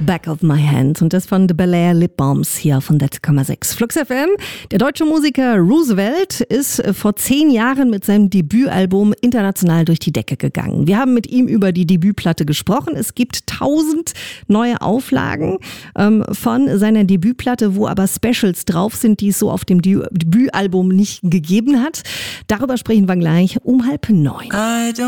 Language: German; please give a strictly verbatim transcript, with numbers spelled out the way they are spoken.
Back of My Hand und das von The Bel Air Lip Balms hier von sechs Komma sechs Flux F M. Der deutsche Musiker Roosevelt ist vor zehn Jahren mit seinem Debütalbum international durch die Decke gegangen. Wir haben mit ihm über die Debütplatte gesprochen. Es gibt tausend neue Auflagen ähm, von seiner Debütplatte, wo aber Specials drauf sind, die es so auf dem Debütalbum nicht gegeben hat. Darüber sprechen wir gleich um halb neun.